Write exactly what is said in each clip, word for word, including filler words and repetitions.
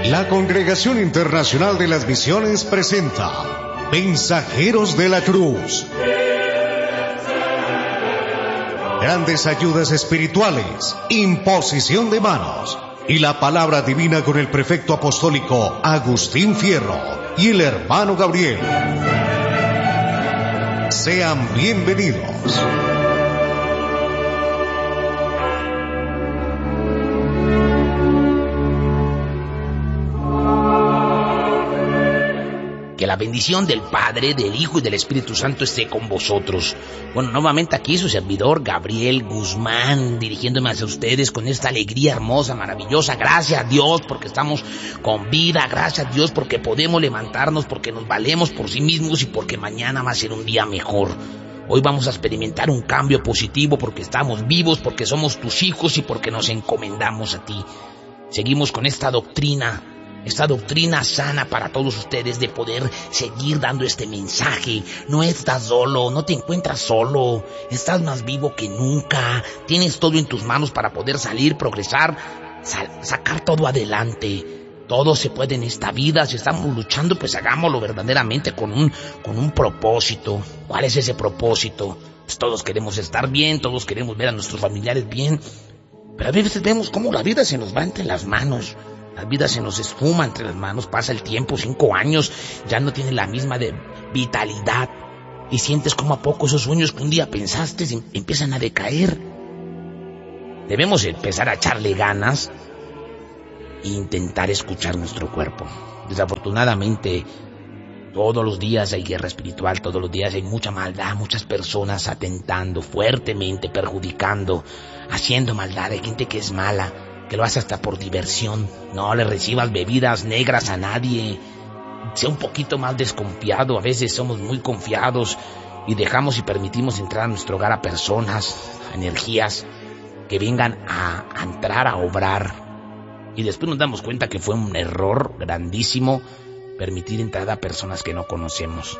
La Congregación Internacional de las Misiones presenta Mensajeros de la Cruz. Grandes ayudas espirituales, imposición de manos y la palabra divina con el prefecto apostólico Agustín Fierro y el hermano Gabriel. Sean bienvenidos. Que la bendición del Padre, del Hijo y del Espíritu Santo esté con vosotros. Bueno, nuevamente aquí su servidor Gabriel Guzmán, dirigiéndome hacia ustedes con esta alegría hermosa, maravillosa. Gracias a Dios porque estamos con vida, gracias a Dios porque podemos levantarnos, porque nos valemos por sí mismos y porque mañana va a ser un día mejor. Hoy vamos a experimentar un cambio positivo porque estamos vivos, porque somos tus hijos y porque nos encomendamos a ti. Seguimos con esta doctrina. Esta doctrina sana para todos ustedes de poder seguir dando este mensaje. No estás solo, no te encuentras solo. Estás más vivo que nunca. Tienes todo en tus manos para poder salir, progresar, sal- sacar todo adelante. Todo se puede en esta vida. Si estamos luchando, pues hagámoslo verdaderamente con un, con un propósito. ¿Cuál es ese propósito? Pues todos queremos estar bien, todos queremos ver a nuestros familiares bien. Pero a veces vemos cómo la vida se nos va entre las manos. La vida se nos esfuma entre las manos, pasa el tiempo, cinco años, ya no tiene la misma de vitalidad. Y sientes como a poco esos sueños que un día pensaste empiezan a decaer. Debemos empezar a echarle ganas e intentar escuchar nuestro cuerpo. Desafortunadamente, todos los días hay guerra espiritual, todos los días hay mucha maldad, muchas personas atentando fuertemente, perjudicando, haciendo maldad. Hay gente que es mala, que lo hace hasta por diversión. No le recibas bebidas negras a nadie. Sea un poquito más desconfiado. A veces somos muy confiados y dejamos y permitimos entrar a nuestro hogar a personas, a energías que vengan a, a entrar a obrar. Y después nos damos cuenta que fue un error grandísimo permitir entrada a personas que no conocemos.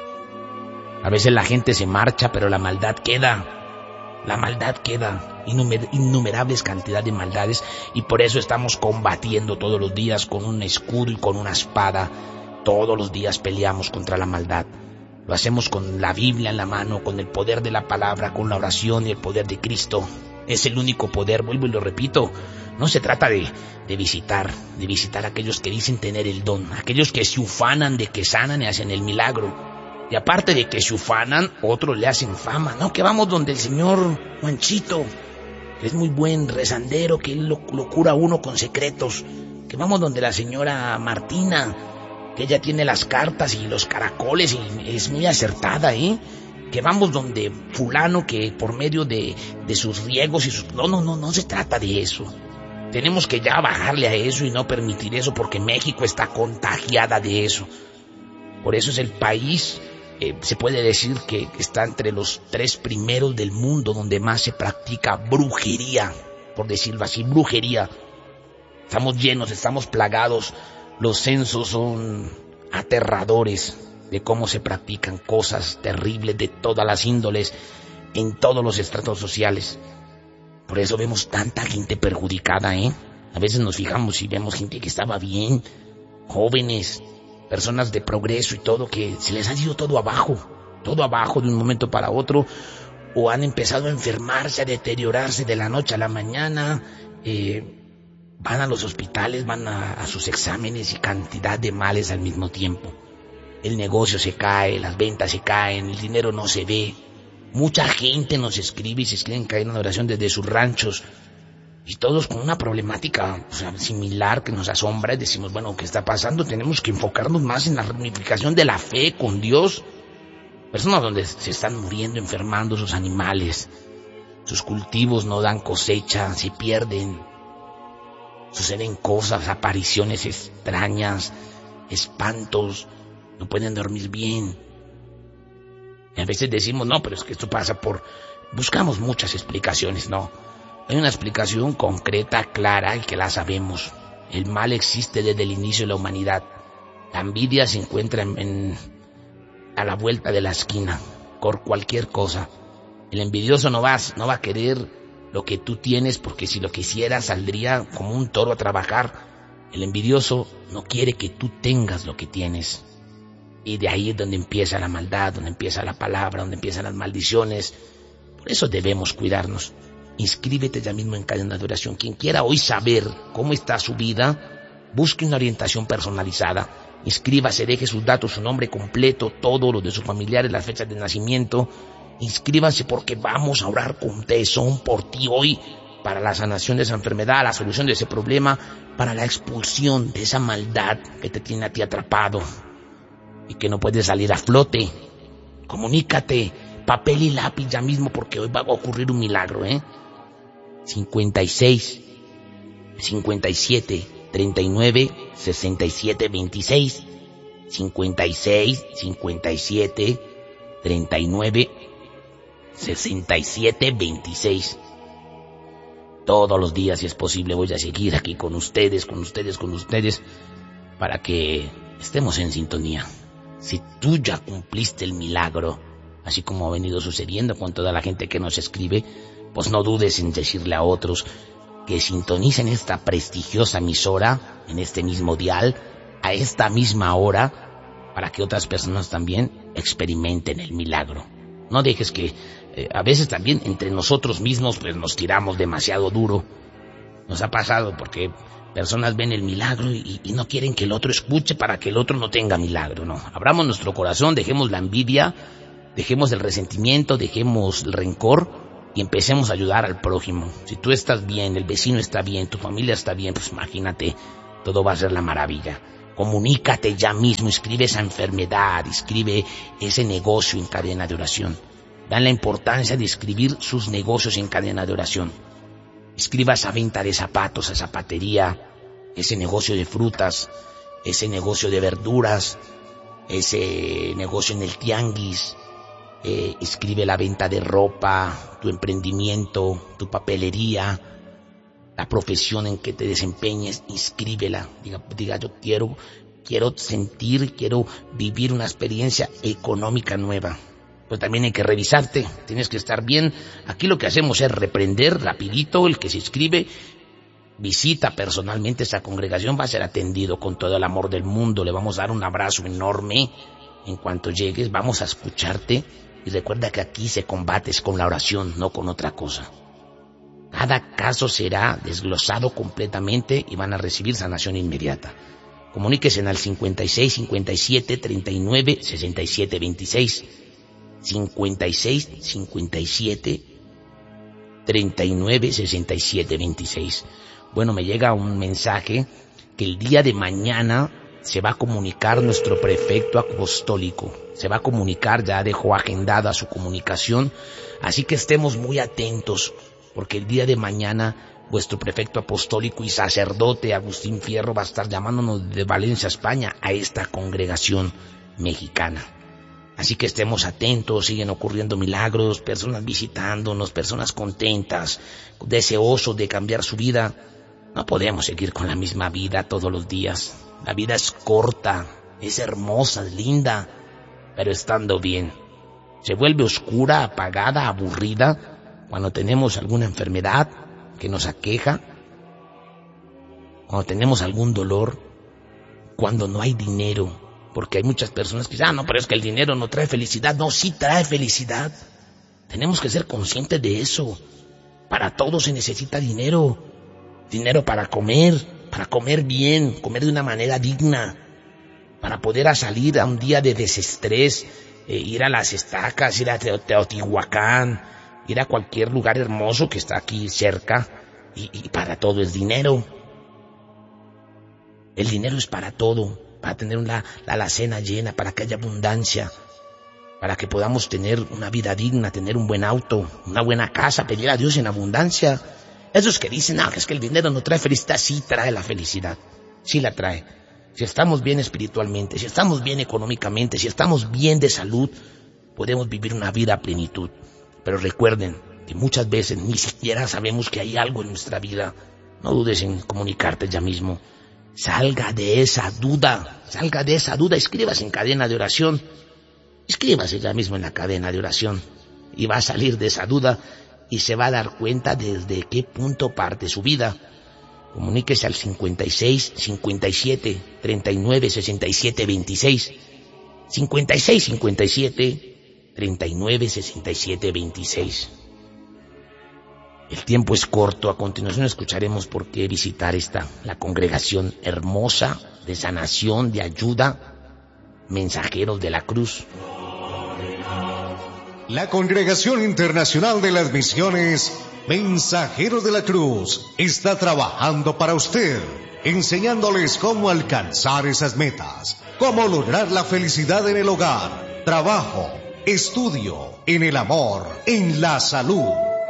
A veces la gente se marcha, pero la maldad queda. La maldad queda, innumer- innumerables cantidades de maldades, y por eso estamos combatiendo todos los días con un escudo y con una espada. Todos los días peleamos contra la maldad. Lo hacemos con la Biblia en la mano, con el poder de la palabra, con la oración y el poder de Cristo. Es el único poder, vuelvo y lo repito. No se trata de, de visitar, de visitar a aquellos que dicen tener el don, aquellos que se ufanan de que sanan y hacen el milagro. Y aparte de que se ufanan, otros le hacen fama, ¿no? Que vamos donde el señor Juanchito, que es muy buen rezandero, que él lo, lo cura a uno con secretos. Que vamos donde la señora Martina, que ella tiene las cartas y los caracoles y es muy acertada, ¿eh? Que vamos donde fulano, que por medio de, de sus riegos y sus... No, no, no, no se trata de eso. Tenemos que ya bajarle a eso y no permitir eso porque México está contagiada de eso. Por eso es el país... Eh, se puede decir que está entre los tres primeros del mundo donde más se practica brujería, por decirlo así, brujería. Estamos llenos, estamos plagados, los censos son aterradores de cómo se practican cosas terribles de todas las índoles, en todos los estratos sociales. Por eso vemos tanta gente perjudicada, ¿eh? A veces nos fijamos y vemos gente que estaba bien, jóvenes, personas de progreso y todo, que se les ha ido todo abajo, todo abajo de un momento para otro, o han empezado a enfermarse, a deteriorarse de la noche a la mañana, eh, van a los hospitales, van a, a sus exámenes y cantidad de males al mismo tiempo. El negocio se cae, las ventas se caen, el dinero no se ve. Mucha gente nos escribe y se escriben caer en oración desde sus ranchos, y todos con una problemática, o sea, similar que nos asombra, y decimos, bueno, ¿qué está pasando? Tenemos que enfocarnos más en la ramificación de la fe con Dios. Personas donde se están muriendo, enfermando sus animales, sus cultivos no dan cosecha, se pierden, suceden cosas, apariciones extrañas, espantos, no pueden dormir bien. Y a veces decimos, no, pero es que esto pasa por... Buscamos muchas explicaciones, no. Hay una explicación concreta, clara, y que la sabemos. El mal existe desde el inicio de la humanidad. La envidia se encuentra en, en, a la vuelta de la esquina, por cualquier cosa. El envidioso no va, no va a querer lo que tú tienes, porque si lo quisiera saldría como un toro a trabajar El envidioso no quiere que tú tengas lo que tienes. Y de ahí es donde empieza la maldad, donde empieza la palabra, donde empiezan las maldiciones. Por eso debemos cuidarnos. Inscríbete ya mismo en Cadena de Oración. Quien quiera hoy saber cómo está su vida, busque una orientación personalizada. Inscríbase, deje sus datos, su nombre completo, todo lo de sus familiares, las fechas de nacimiento. Inscríbanse porque vamos a orar con tesón por ti hoy, para la sanación de esa enfermedad, la solución de ese problema, para la expulsión de esa maldad que te tiene a ti atrapado y que no puedes salir a flote. Comunícate, papel y lápiz ya mismo, porque hoy va a ocurrir un milagro, ¿eh? cincuenta y seis, cincuenta y siete, treinta y nueve, sesenta y siete, veintiséis. cincuenta y seis, cincuenta y siete, treinta y nueve, sesenta y siete, veintiséis. Todos los días, si es posible, voy a seguir aquí con ustedes, con ustedes, con ustedes, para que estemos en sintonía. Si tú ya cumpliste el milagro, así como ha venido sucediendo con toda la gente que nos escribe, pues no dudes en decirle a otros que sintonicen esta prestigiosa emisora, en este mismo dial, a esta misma hora, para que otras personas también experimenten el milagro. No dejes que eh, a veces también entre nosotros mismos pues nos tiramos demasiado duro. Nos ha pasado porque personas ven el milagro y, y no quieren que el otro escuche para que el otro no tenga milagro. No, abramos nuestro corazón, dejemos la envidia, dejemos el resentimiento, dejemos el rencor y empecemos a ayudar al prójimo. Si tú estás bien, el vecino está bien, tu familia está bien, pues imagínate, todo va a ser la maravilla. Comunícate ya mismo, escribe esa enfermedad, escribe ese negocio en Cadena de Oración. Dan la importancia de escribir sus negocios en Cadena de Oración. Escriba esa venta de zapatos, esa zapatería, ese negocio de frutas, ese negocio de verduras, ese negocio en el tianguis. Eh, escribe la venta de ropa, tu emprendimiento, tu papelería, la profesión en que te desempeñes, inscríbela. Diga, diga yo quiero, quiero sentir, quiero vivir una experiencia económica nueva. Pues también hay que revisarte, tienes que estar bien. Aquí lo que hacemos es reprender rapidito el que se inscribe, visita personalmente esa congregación, va a ser atendido con todo el amor del mundo, le vamos a dar un abrazo enorme. En cuanto llegues, vamos a escucharte y recuerda que aquí se combates con la oración, no con otra cosa. Cada caso será desglosado completamente y van a recibir sanación inmediata. Comuníquese al cincuenta y seis, cincuenta y siete, treinta y nueve, sesenta y siete, veintiséis. cincuenta y seis, cincuenta y siete, treinta y nueve, sesenta y siete, veintiséis. Bueno, me llega un mensaje que el día de mañana se va a comunicar nuestro prefecto apostólico. Se va a comunicar, ya dejó agendada su comunicación, así que estemos muy atentos, porque el día de mañana vuestro prefecto apostólico y sacerdote Agustín Fierro va a estar llamándonos de Valencia, España, a esta congregación mexicana. Así que estemos atentos, siguen ocurriendo milagros, personas visitándonos, personas contentas, deseosos de cambiar su vida. No podemos seguir con la misma vida todos los días. La vida es corta, es hermosa, es linda, pero estando bien. Se vuelve oscura, apagada, aburrida cuando tenemos alguna enfermedad que nos aqueja, cuando tenemos algún dolor, cuando no hay dinero. Porque hay muchas personas que dicen, ah, no, pero es que el dinero no trae felicidad. No, sí trae felicidad. Tenemos que ser conscientes de eso. Para todo se necesita dinero. Dinero para comer, para comer bien, comer de una manera digna, para poder salir a un día de desestrés, eh, ir a las estacas, ir a Teotihuacán, ir a cualquier lugar hermoso que está aquí cerca. Y, y para todo es dinero. El dinero es para todo. Para tener una, la alacena llena, para que haya abundancia, para que podamos tener una vida digna, tener un buen auto, una buena casa, pedir a Dios en abundancia. Esos que dicen, no, es que el dinero no trae felicidad, sí trae la felicidad, sí la trae. Si estamos bien espiritualmente, si estamos bien económicamente, si estamos bien de salud, podemos vivir una vida a plenitud. Pero recuerden que muchas veces ni siquiera sabemos que hay algo en nuestra vida. No dudes en comunicarte ya mismo. Salga de esa duda, salga de esa duda, escríbase en Cadena de Oración, escríbase ya mismo en la Cadena de Oración y va a salir de esa duda y se va a dar cuenta desde qué punto parte su vida. Comuníquese al cincuenta y seis, cincuenta y siete, treinta y nueve, sesenta y siete, veintiséis. cincuenta y seis, cincuenta y siete, treinta y nueve, sesenta y siete, veintiséis. El tiempo es corto. A continuación escucharemos por qué visitar esta, la congregación hermosa de sanación, de ayuda, Mensajeros de la Cruz. La Congregación Internacional de las Misiones Mensajeros de la Cruz está trabajando para usted, enseñándoles cómo alcanzar esas metas, cómo lograr la felicidad en el hogar, trabajo, estudio, en el amor, en la salud.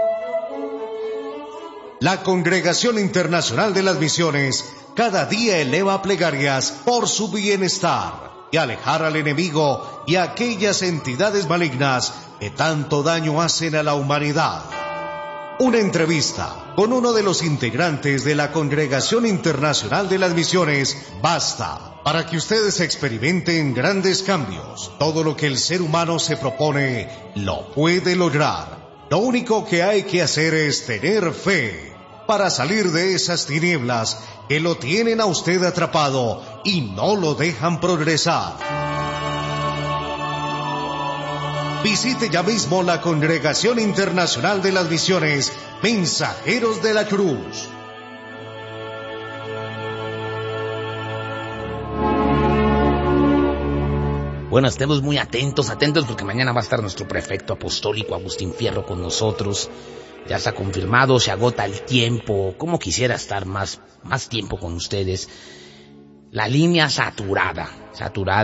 La Congregación Internacional de las Misiones cada día eleva plegarias por su bienestar y alejar al enemigo y a aquellas entidades malignas que tanto daño hacen a la humanidad. Una entrevista con uno de los integrantes de la Congregación Internacional de las Misiones basta para que ustedes experimenten grandes cambios. Todo lo que el ser humano se propone lo puede lograr. Lo único que hay que hacer es tener fe para salir de esas tinieblas que lo tienen a usted atrapado y no lo dejan progresar. Visite ya mismo la Congregación Internacional de las Misiones Mensajeros de la Cruz. Bueno, estemos muy atentos, atentos porque mañana va a estar nuestro prefecto apostólico Agustín Fierro con nosotros. Ya está confirmado, se agota el tiempo. Como quisiera estar más, más tiempo con ustedes. La línea saturada, saturada.